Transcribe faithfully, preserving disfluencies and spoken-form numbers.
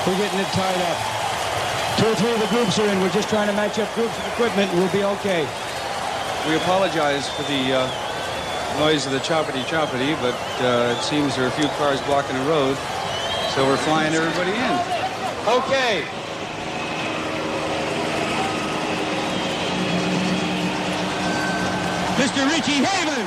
We're getting it tied up. Two or three of the groups are in. We're just trying to match up groups of equipment, and we'll be okay. We apologize for the uh, noise of the choppity-choppity, but uh, it seems there are a few cars blocking the road, so we're flying everybody in. Okay. Mister Richie Haven.